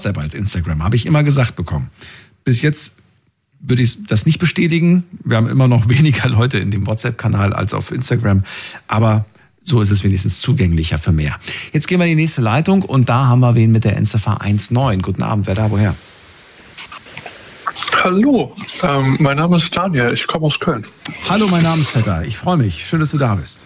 WhatsApp als Instagram, habe ich immer gesagt bekommen. Bis jetzt würde ich das nicht bestätigen. Wir haben immer noch weniger Leute in dem WhatsApp-Kanal als auf Instagram. Aber so ist es wenigstens zugänglicher für mehr. Jetzt gehen wir in die nächste Leitung und da haben wir wen mit der Endziffer 19. Guten Abend, wer da, woher? Hallo, mein Name ist Daniel, ich komme aus Köln. Hallo, mein Name ist Peter, ich freue mich. Schön, dass du da bist.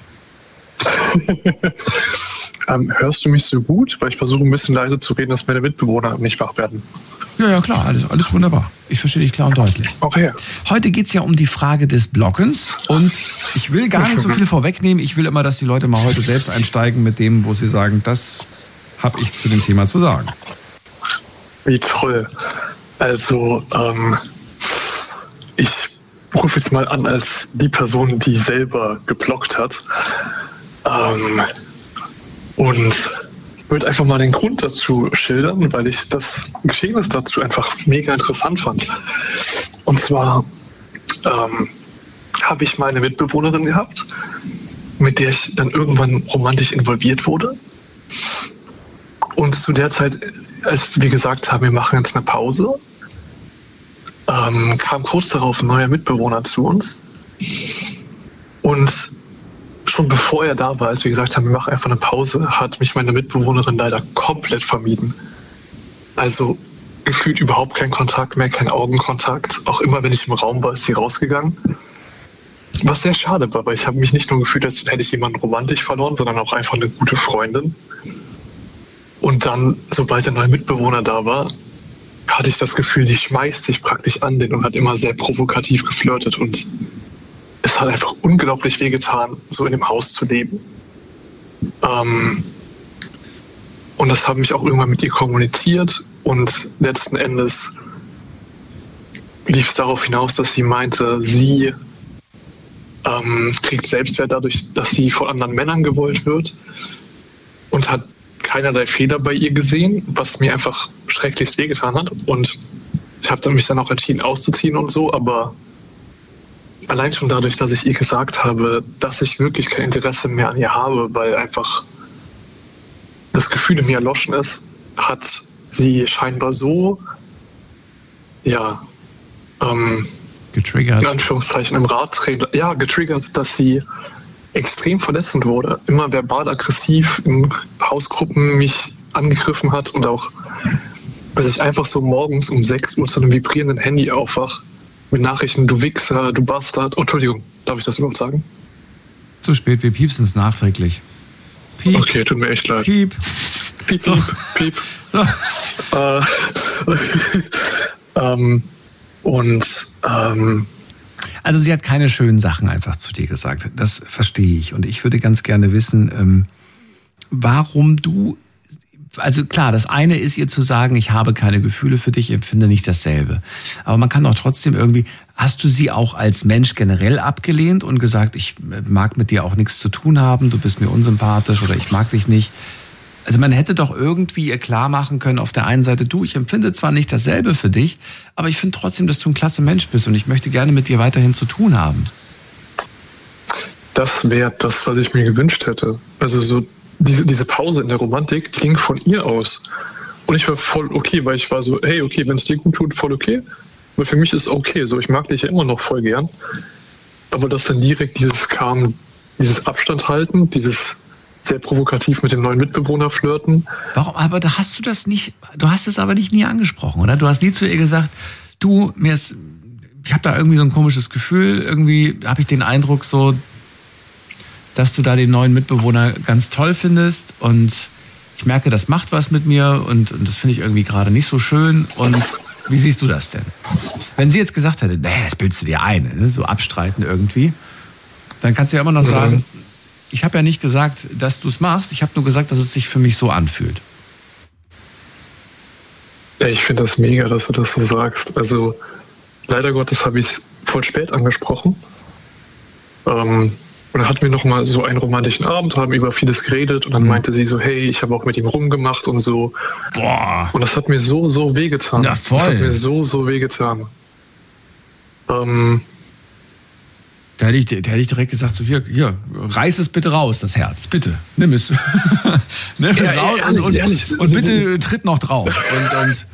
Hörst du mich so gut? Weil ich versuche ein bisschen leise zu reden, dass meine Mitbewohner nicht wach werden. Ja, klar, alles wunderbar. Ich verstehe dich klar und deutlich. Okay. Heute geht es ja um die Frage des Blockens und ich will gar nicht so viel vorwegnehmen. Ich will immer, dass die Leute mal heute selbst einsteigen mit dem, wo sie sagen, das habe ich zu dem Thema zu sagen. Wie toll. Also, ich rufe jetzt mal an als die Person, die selber geblockt hat. Und ich würde einfach mal den Grund dazu schildern, weil ich das Geschehnis dazu einfach mega interessant fand. Und zwar habe ich meine Mitbewohnerin gehabt, mit der ich dann irgendwann romantisch involviert wurde. Und zu der Zeit, als wir gesagt haben, wir machen jetzt eine Pause, kam kurz darauf ein neuer Mitbewohner zu uns. Und schon bevor er da war, als wir gesagt haben, wir machen einfach eine Pause, hat mich meine Mitbewohnerin leider komplett vermieden. Also gefühlt überhaupt kein Kontakt mehr, kein Augenkontakt. Auch immer, wenn ich im Raum war, ist sie rausgegangen. Was sehr schade war, weil ich habe mich nicht nur gefühlt, als hätte ich jemanden romantisch verloren, sondern auch einfach eine gute Freundin. Und dann, sobald der neue Mitbewohner da war, hatte ich das Gefühl, sie schmeißt sich praktisch an den und hat immer sehr provokativ geflirtet. Und es hat einfach unglaublich wehgetan, so in dem Haus zu leben. Und das habe ich auch irgendwann mit ihr kommuniziert. Und letzten Endes lief es darauf hinaus, dass sie meinte, sie kriegt Selbstwert dadurch, dass sie von anderen Männern gewollt wird und hat keinerlei Fehler bei ihr gesehen, was mir einfach schrecklichst wehgetan hat. Und ich habe mich dann auch entschieden auszuziehen und so, aber allein schon dadurch, dass ich ihr gesagt habe, dass ich wirklich kein Interesse mehr an ihr habe, weil einfach das Gefühl in mir erloschen ist, hat sie scheinbar so, getriggert. In Anführungszeichen im Rad drehen, getriggert, dass sie extrem verletzend wurde, immer verbal aggressiv in Hausgruppen mich angegriffen hat und auch, dass ich einfach so morgens um 6 Uhr zu einem vibrierenden Handy aufwach mit Nachrichten, du Wichser, du Bastard. Oh, Entschuldigung, darf ich das überhaupt sagen? Zu spät, wir piepsen es nachträglich. Piep. Okay, tut mir echt leid. Piep. Piep, So. piep, piep. So. Also sie hat keine schönen Sachen einfach zu dir gesagt. Das verstehe ich. Und ich würde ganz gerne wissen, warum du... Also klar, das eine ist ihr zu sagen, ich habe keine Gefühle für dich, empfinde nicht dasselbe. Aber man kann doch trotzdem irgendwie... Hast du sie auch als Mensch generell abgelehnt und gesagt, ich mag mit dir auch nichts zu tun haben, du bist mir unsympathisch oder ich mag dich nicht? Also man hätte doch irgendwie ihr klar machen können, auf der einen Seite, du, ich empfinde zwar nicht dasselbe für dich, aber ich finde trotzdem, dass du ein klasse Mensch bist und ich möchte gerne mit dir weiterhin zu tun haben. Das wäre das, was ich mir gewünscht hätte. Also so diese Pause in der Romantik, die ging von ihr aus. Und ich war voll okay, weil ich war so, hey, okay, wenn es dir gut tut, voll okay. Weil für mich ist es okay, so ich mag dich ja immer noch voll gern. Aber dass dann direkt dieses Abstand halten, dieses sehr provokativ mit dem neuen Mitbewohner flirten. Warum? Aber da hast du das nicht, du hast es aber nicht nie angesprochen, oder? Du hast nie zu ihr gesagt, du, ich habe da irgendwie so ein komisches Gefühl, irgendwie habe ich den Eindruck so, dass du da den neuen Mitbewohner ganz toll findest und ich merke, das macht was mit mir und das finde ich irgendwie gerade nicht so schön und wie siehst du das denn? Wenn sie jetzt gesagt hätte, nee, das bildest du dir ein, so abstreiten irgendwie, dann kannst du ja immer noch sagen, ich habe ja nicht gesagt, dass du es machst, ich habe nur gesagt, dass es sich für mich so anfühlt. Ja, ich finde das mega, dass du das so sagst. Also leider Gottes habe ich es voll spät angesprochen. Und dann hatten wir nochmal so einen romantischen Abend, haben über vieles geredet und dann meinte sie so, hey, ich habe auch mit ihm rumgemacht und so. Boah. Und das hat mir so wehgetan. Ja, voll. Das hat mir so wehgetan. Da hätte ich direkt gesagt, so hier, reiß es bitte raus, das Herz, bitte, nimm es. Nimm es raus ehrlich. und bitte tritt noch drauf. Und